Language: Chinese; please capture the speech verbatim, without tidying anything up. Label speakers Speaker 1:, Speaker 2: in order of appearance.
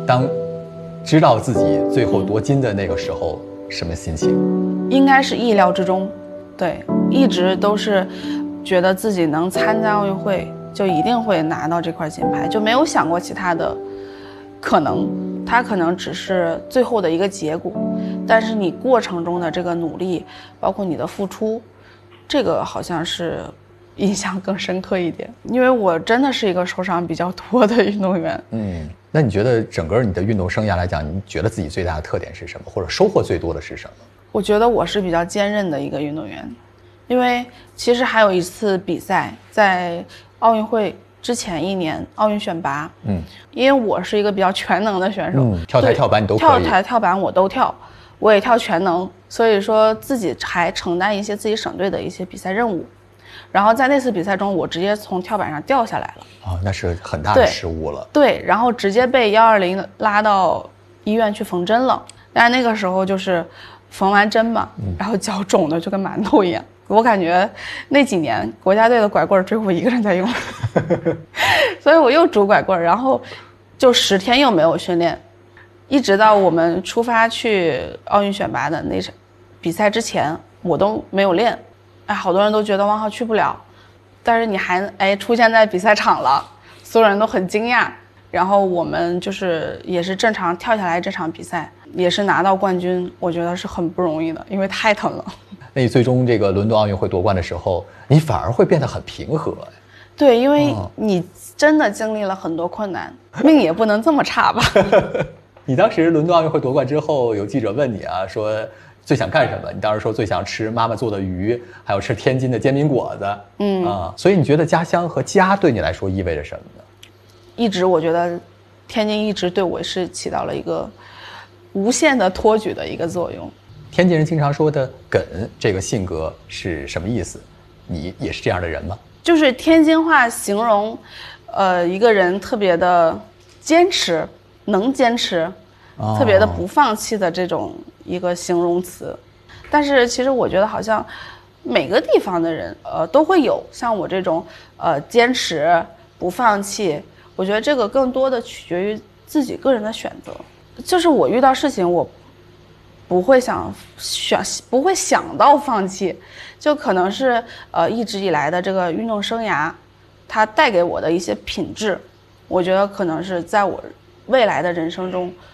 Speaker 1: 当知道自己最后夺金的那个时候，什么心情？
Speaker 2: 应该是意料之中，对，一直都是觉得自己能参加奥运会就一定会拿到这块金牌，就没有想过其他的可能，它可能只是最后的一个结果，但是你过程中的这个努力，包括你的付出，这个好像是印象更深刻一点，因为我真的是一个受伤比较多的运动员。
Speaker 1: 嗯，那你觉得整个你的运动生涯来讲，你觉得自己最大的特点是什么，或者收获最多的是什么？
Speaker 2: 我觉得我是比较坚韧的一个运动员，因为其实还有一次比赛，在奥运会之前一年奥运选拔，嗯，因为我是一个比较全能的选手，
Speaker 1: 嗯，跳台跳板你都可以，
Speaker 2: 跳台跳板我都跳，我也跳全能，所以说自己还承担一些自己省队的一些比赛任务，然后在那次比赛中，我直接从跳板上掉下来了，
Speaker 1: 哦，那是很大的失误了。
Speaker 2: 对，对，然后直接被幺二零拉到医院去缝针了，但是那个时候就是缝完针嘛，然后脚肿的就跟馒头一样。我感觉那几年国家队的拐棍只有我一个人在用，所以我又拄拐棍，然后就十天又没有训练，一直到我们出发去奥运选拔的那场比赛之前，我都没有练。哎，好多人都觉得汪浩去不了，但是你还哎出现在比赛场了，所有人都很惊讶。然后我们就是也是正常跳下来这场比赛，也是拿到冠军，我觉得是很不容易的，因为太疼了。
Speaker 1: 那你最终这个伦敦奥运会夺冠的时候，你反而会变得很平和。
Speaker 2: 对，因为你真的经历了很多困难，命也不能这么差吧。
Speaker 1: 你当时伦敦奥运会夺冠之后，有记者问你啊，说最想干什么？你当时说最想吃妈妈做的鱼，还有吃天津的煎饼果子。嗯啊，所以你觉得家乡和家对你来说意味着什么呢？
Speaker 2: 一直我觉得天津一直对我是起到了一个无限的托举的一个作用。
Speaker 1: 天津人经常说的梗这个性格是什么意思？你也是这样的人吗？
Speaker 2: 就是天津话形容呃一个人特别的坚持，能坚持，哦，特别的不放弃的这种一个形容词。但是其实我觉得好像每个地方的人呃都会有像我这种呃坚持不放弃，我觉得这个更多的取决于自己个人的选择。就是我遇到事情我不会想想不会想到放弃，就可能是呃一直以来的这个运动生涯它带给我的一些品质，我觉得可能是在我未来的人生中